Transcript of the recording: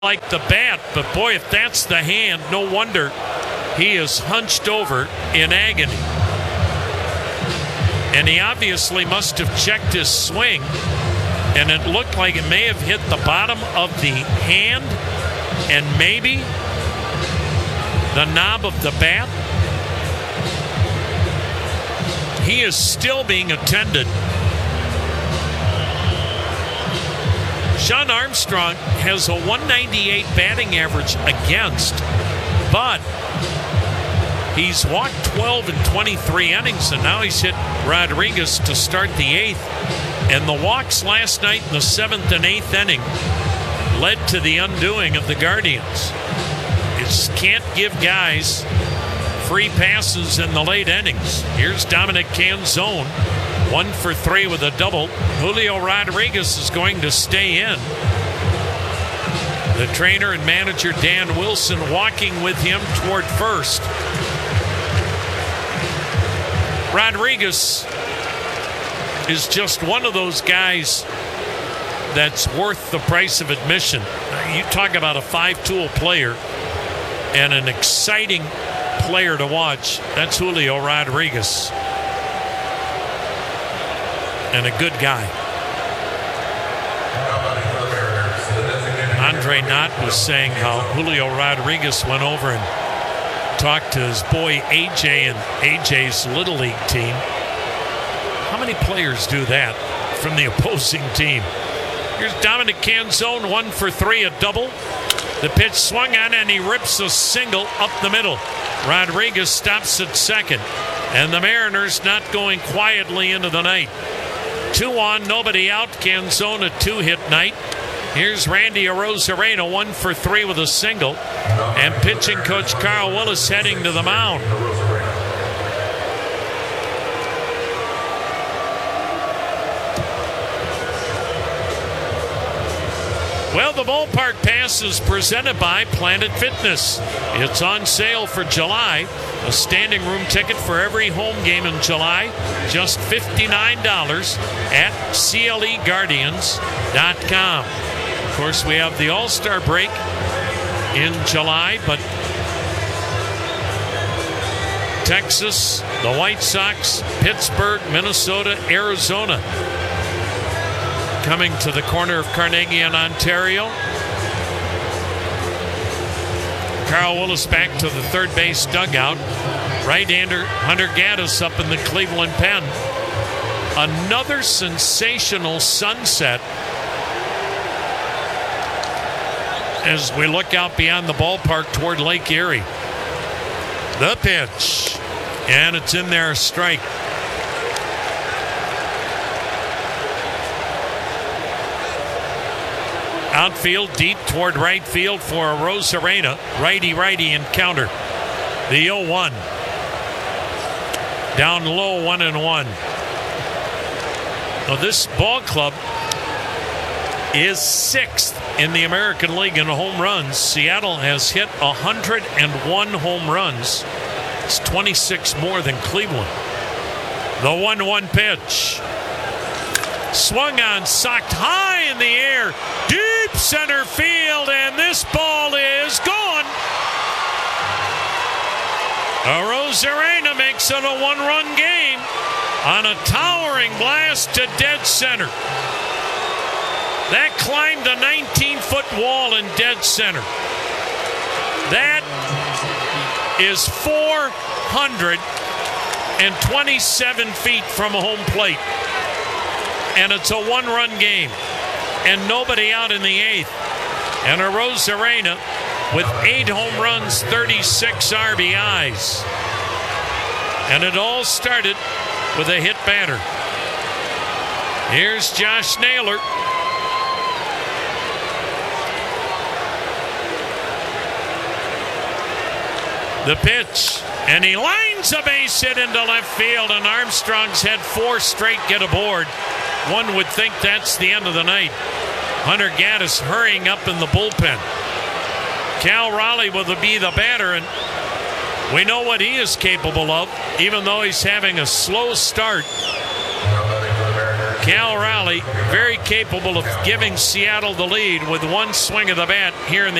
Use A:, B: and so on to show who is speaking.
A: like the bat, but boy, if that's the hand, no wonder he is hunched over in agony. And he obviously must have checked his swing, and it looked like it may have hit the bottom of the hand and maybe the knob of the bat. He is still being attended. Shawn Armstrong has a 198 batting average against, but he's walked 12 in 23 innings, and now he's hit Rodriguez to start the 8th. And the walks last night in the 7th and 8th inning led to the undoing of the Guardians. You just can't give guys free passes in the late innings. Here's Dominic Canzone, 1 for 3 with a double. Julio Rodriguez is going to stay in. The trainer and manager Dan Wilson walking with him toward first. Rodriguez is just one of those guys that's worth the price of admission. You talk about a 5-tool player and an exciting player to watch. That's Julio Rodriguez. And a good guy. Andre Knott was saying how Julio Rodriguez went over and talked to his boy AJ and AJ's Little League team. How many players do that from the opposing team? Here's Dominic Canzone, 1 for 3, a double. The pitch swung on and he rips a single up the middle. Rodriguez stops at second. And the Mariners not going quietly into the night. 2 on, nobody out. Canzone, a 2-hit night. Here's Randy Arozarena, 1 for 3 with a single. And pitching coach Carl Willis heading to the mound. Well, the ballpark pass is presented by Planet Fitness. It's on sale for July. A standing room ticket for every home game in July. Just $59 at CLEGuardians.com. Of course, we have the All-Star break in July, but Texas, the White Sox, Pittsburgh, Minnesota, Arizona coming to the corner of Carnegie and Ontario. Carl Willis back to the third base dugout. Right-hander Hunter Gaddis up in the Cleveland pen. Another sensational sunset as we look out beyond the ballpark toward Lake Erie. The pitch, and it's in there, a strike. Outfield deep toward right field for Arozarena. Righty encounter. The 0-1. Down low, 1-1. Now this ball club is 6th in the American League in home runs. Seattle has hit 101 home runs. It's 26 more than Cleveland. The 1-1 pitch. Swung on, socked high in the air, deep center field, and this ball is gone. Arozarena makes it a 1-run game on a towering blast to dead center. That climbed a 19-foot wall in dead center. That is 427 feet from a home plate. And it's a 1-run game. And nobody out in the 8th. And Arozarena with 8 home runs, 36 RBIs. And it all started with a hit batter. Here's Josh Naylor. The pitch, and he lines a base hit into left field, and Armstrong's had 4 straight get aboard. One would think that's the end of the night. Hunter Gaddis hurrying up in the bullpen. Cal Raleigh will be the batter, and we know what he is capable of, even though he's having a slow start. Cal Raleigh very capable of giving Seattle the lead with one swing of the bat here in the